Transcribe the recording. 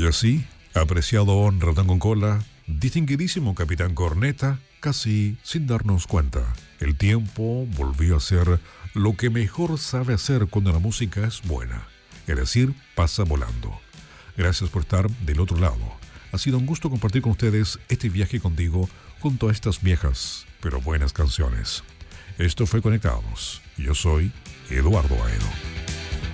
Y así, apreciado ratón con cola, distinguidísimo capitán Corneta, casi sin darnos cuenta, el tiempo volvió a ser lo que mejor sabe hacer cuando la música es buena, es decir, pasa volando. Gracias por estar del otro lado. Ha sido un gusto compartir con ustedes este viaje contigo junto a estas viejas, pero buenas canciones. Esto fue Conectados. Yo soy Eduardo Aedo.